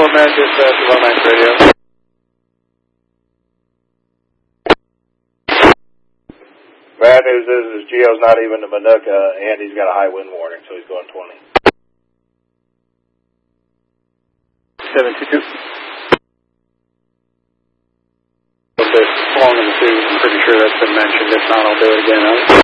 Med, dispatch, 109 radio. Bad news is Geo's not even to Manuka, and he's got a high wind warning, so he's going 20. 722. A bit long in the tooth, I'm pretty sure that's been mentioned. If not, I'll do it again.